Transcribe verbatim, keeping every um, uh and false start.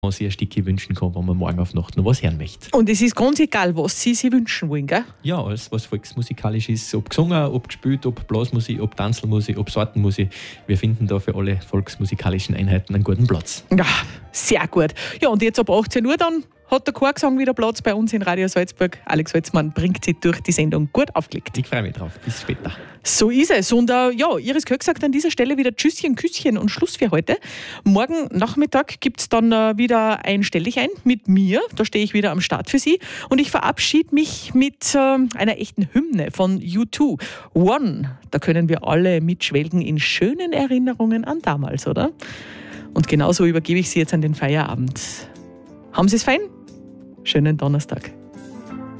man sich ein Stückchen wünschen kann, wenn man morgen auf Nacht noch was hören möchte. Und es ist ganz egal, was Sie sich wünschen wollen, gell? Ja, alles, was volksmusikalisch ist, ob gesungen, ob gespielt, ob Blasmusik, ob Tanzelmusik, ob Sortenmusik. Wir finden da für alle volksmusikalischen Einheiten einen guten Platz. Ja, sehr gut. Ja, und jetzt ab achtzehn Uhr dann hat der Chorgesang wieder Platz bei uns in Radio Salzburg. Alex Holzmann bringt sie durch die Sendung gut aufgelegt. Ich freue mich drauf. Bis später. So ist es. Und äh, ja, Iris Köck sagt an dieser Stelle wieder Tschüsschen, Küsschen und Schluss für heute. Morgen Nachmittag gibt es dann äh, wieder ein Stell dich ein mit mir. Da stehe ich wieder am Start für Sie. Und ich verabschiede mich mit äh, einer echten Hymne von U zwei. One. Da können wir alle mitschwelgen in schönen Erinnerungen an damals, oder? Und genauso übergebe ich Sie jetzt an den Feierabend. Haben Sie es fein? Schönen Donnerstag.